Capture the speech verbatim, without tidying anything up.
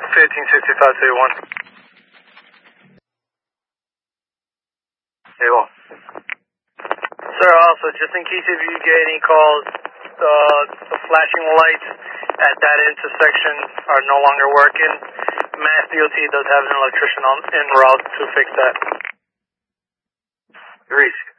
fifteen sixty-five to one. Hey, well. Sir, also, just in case if you get any calls, uh, the flashing lights at that intersection are no longer working. Mass D O T does have an electrician on en route to fix that. Greece.